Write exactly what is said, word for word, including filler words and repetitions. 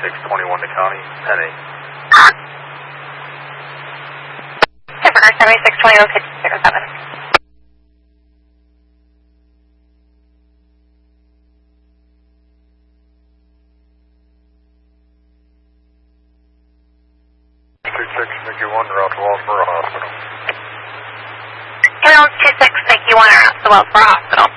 seventy-six twenty-one to county, Penny. Denver, seventy-six twenty-one, fifty zero seven. two six, Mickey one, route to Wellsboro Hospital. Ambulance two six, Mickey one, route to Wellsboro Hospital.